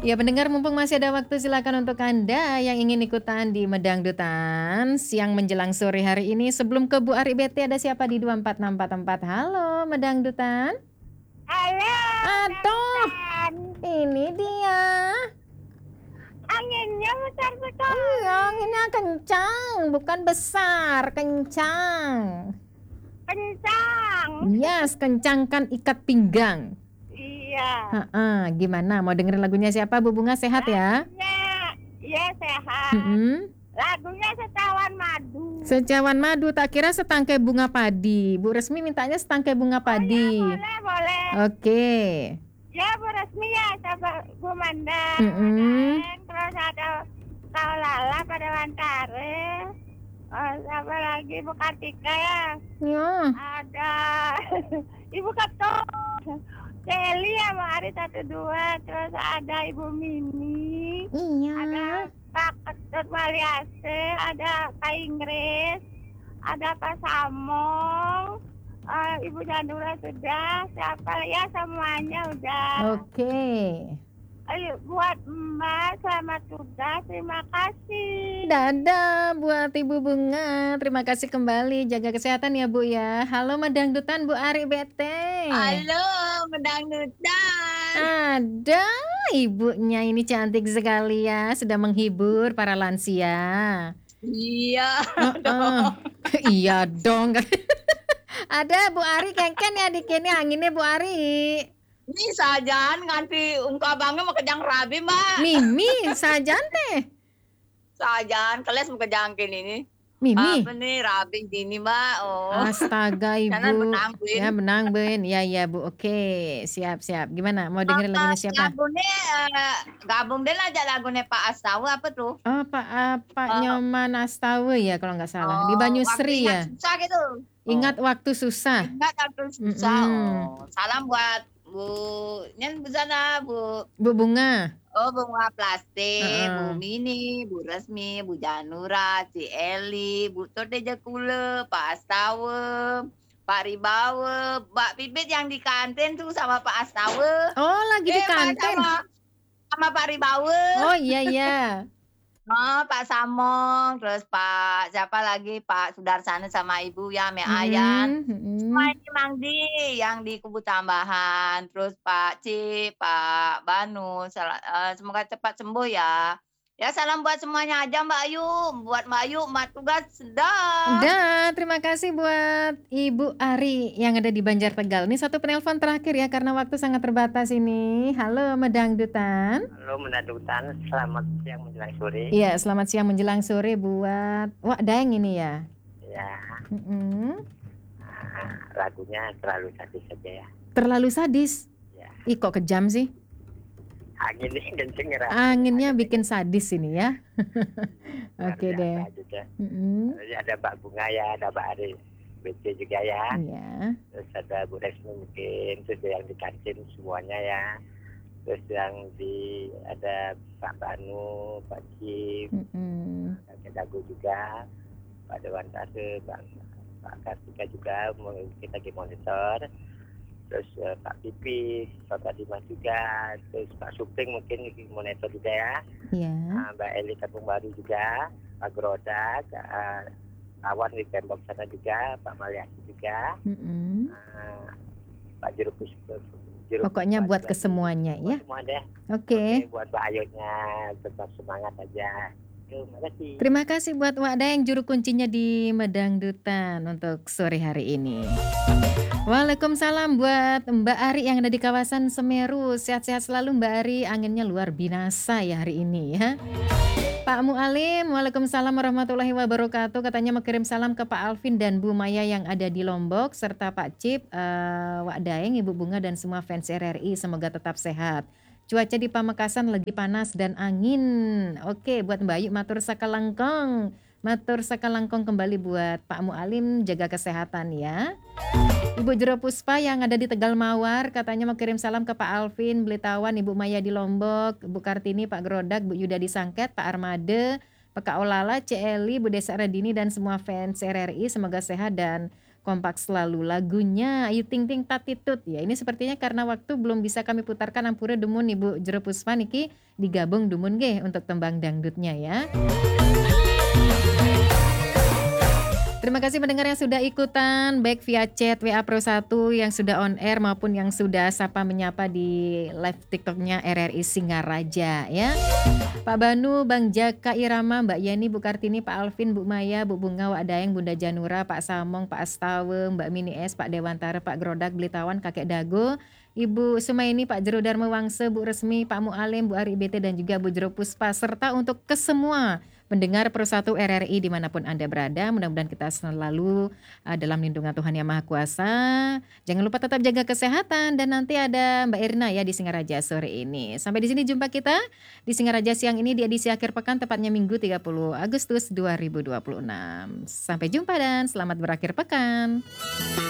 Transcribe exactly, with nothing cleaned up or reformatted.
Ya pendengar, mumpung masih ada waktu, silakan untuk Anda yang ingin ikutan di Medangdutan siang menjelang sore hari ini. Sebelum ke Bu Ari B T, ada siapa di dua empat enam empat empat? Halo Medangdutan. Halo, Aduh, Medangdutan. ini dia. Anginnya besar sekali. Iya, anginnya kencang, bukan besar, kencang. Kencang. Yes, kencangkan ikat pinggang. Iya. Heeh, gimana? Mau dengerin lagunya siapa? Bu Bunga sehat ya? Lagunya, iya sehat. Mm-mm. Lagunya Secawan Madu. Secawan madu, tak kira setangkai bunga padi. Bu Resmi mintanya setangkai bunga Oh ya, padi. boleh, boleh. Oke. Ya, Bu Resmi ya, coba Bu Mandang. Mm-mm. Mandang. Terus ada Kau Lala pada Wantare. Oh, siapa lagi? Bu Kartika ya. Ya. Ada Ibu Ketua. Celi sama Ari satu dua. Terus ada Ibu Mini. Iya. Ada Pak Ketut Maliase. Ada Kak Inggris. Ada Pak Samong. eh, Ibu Jandura sudah. Siapa ya, semuanya udah. Oke. Ayo, buat Mbak selamat tugas. Terima kasih. Dadah buat Ibu Bunga. Terima kasih kembali. Jaga kesehatan ya Bu ya. Halo Medangdutan, Bu Ari B T. Halo, Medangdutan. Ada ibunya ini cantik sekali ya. Sudah menghibur para lansia. Iya. Heeh. Iya dong. Ada Bu Ari kengken ya di kini anginnya Bu Ari. Ini sajan nganti ungka bangga mau kejang rabi, Mbak. Mimi sajan teh. Sajan keles mau kejangkin ini. Mimi. Apa nih rabi gini, Mbak? Oh. Astaga Jangan Ibu. menang, Bin. Ya menang Ben. Ya ya Bu. Oke, siap-siap. Gimana? Mau dengerin Ah, lagunya siapa? Gabungnya eh, gabung deh aja lagunya Pak Astawa apa tuh? Oh, Pak ah, Pak Oh. Nyoman Astawa ya kalau nggak salah. Di Oh, Banyusri waktu ya. ingat susah gitu. Ingat Oh. waktu susah. Ingat waktu susah. Mm-mm. Oh. Salam buat Bu Nyen Bu sana, Bu. Bu Bunga. Oh, bunga plastik, Heeh. Bu Mini, Bu Resmi, Bu Janura, Ci Eli, Bu Tode Jakule, Pak Astawa, Pak Ribawe, Mbak Pipit yang di kantin tuh sama Pak Astawa. Oh, lagi di Eh, Mbak, kantin. sama, sama Pak Ribawe. Oh iya iya. Oh, Pak Samong, terus Pak siapa lagi, Pak Sudarsana sama Ibu ya, Me Mm, Ayan. mm. Semua ini Mang Di yang di kubu tambahan, terus Pak Ci, Pak Banu, sel- eh, semoga cepat sembuh ya. Ya salam buat semuanya aja Mbak Ayu, buat Mbak Ayu, Mbak tugas dah. Dah, terima kasih buat Ibu Ari yang ada di Banjartegal. Ini satu penelpon terakhir ya karena waktu sangat terbatas ini. Halo Medangdutan. Halo Medangdutan, selamat siang menjelang sore. Iya, selamat siang menjelang sore buat Wak Daeng ini ya. Ya, Mm-mm. ah, lagunya terlalu sadis saja ya. Terlalu sadis. Ya, Ih kok kejam sih? angin ini kenceng ya. Anginnya bikin sadis ini ya. Luar Oke biasa deh. juga. Mm-mm. Jadi ada Mbak Bunga ya, ada Mbak Ari B C juga ya. Iya. Terus ada Bu Resmi mungkin, terus yang di kantin semuanya ya. Terus yang di ada Pak Banu, Pak Cip, Mm-mm. Kakek Dago juga, Pak Dewan Tase, Pak, Pak Kartika juga mungkin lagi monitor. Terus uh, Pak Pipi, Bapak Dimas juga, terus Pak Supling mungkin monitor juga ya. Iya. Uh, Mbak Eli Kampung Baru juga, Pak Grodak, uh, Awan di Tembok sana juga, Pak Maliasi juga, Mm-mm. uh, Pak Jerupus. Pokoknya buat kesemuanya ya. Semua deh. Oke. Oke, buat Mbak Ayunya tetap semangat aja. Terima kasih. Terima kasih buat Wak Daeng juru kuncinya di Medangdutan untuk sore hari ini. Waalaikumsalam buat Mbak Ari yang ada di kawasan Semeru. Sehat-sehat selalu Mbak Ari. Anginnya luar binasa ya hari ini ya. Pak Mualim, Waalaikumsalam warahmatullahi wabarakatuh. Katanya mau kirim salam ke Pak Alvin dan Bu Maya yang ada di Lombok, serta Pak Cip, uh, Wak Daeng, Ibu Bunga dan semua fans R R I. Semoga tetap sehat. Cuaca di Pamekasan lagi panas dan angin. Oke, buat Mbak Ayu matur sakalangkong. Matur sakalangkong kembali buat Pak Mualim, jaga kesehatan ya. Ibu Jero Puspa yang ada di Tegal Mawar katanya mau kirim salam ke Pak Alvin, Blitawan, Ibu Maya di Lombok, Bu Kartini, Pak Grodak, Bu Yuda di Sangket, Pak Armade, Pak Olala, C Eli, Bu Desa Radini dan semua fans R R I semoga sehat dan kompak selalu. Lagunya Ayu Ting Ting Patitut ya. Ini sepertinya karena waktu belum bisa kami putarkan ampura dumun Ibu Jero Puspa niki digabung dumun nggih untuk tembang dangdutnya ya. Terima kasih pendengar yang sudah ikutan baik via chat W A Pro satu yang sudah on air maupun yang sudah sapa menyapa di live TikToknya R R I Singaraja ya. Pak Banu, Bang Jaka Irama, Mbak Yani, Bu Kartini, Pak Alvin, Bu Maya, Bu Bunga, Wak Daeng, Bunda Janura, Pak Samong, Pak Astawe, Mbak Mini S, Pak Dewantara, Pak Grodak, Blitawan, Kakek Dago, Ibu Sumaini, Pak Jero Dharma Wangse, Bu Resmi, Pak Mualim, Bu Ari B T dan juga Bu Jero Puspa serta untuk kesemua pendengar Pro satu R R I dimanapun Anda berada, mudah-mudahan kita selalu uh, dalam lindungan Tuhan Yang Maha Kuasa. Jangan lupa tetap jaga kesehatan dan nanti ada Mbak Irna ya di Singaraja sore ini. Sampai di sini jumpa kita di Singaraja siang ini di edisi akhir pekan tepatnya Minggu tiga puluh Agustus dua ribu dua puluh enam. Sampai jumpa dan selamat berakhir pekan.